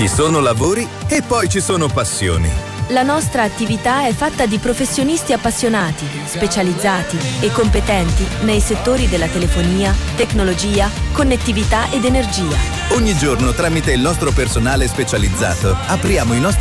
Ci sono lavori e poi ci sono passioni. La nostra attività è fatta di professionisti appassionati, specializzati e competenti nei settori della telefonia, tecnologia, connettività ed energia. Ogni giorno tramite il nostro personale specializzato apriamo i nostri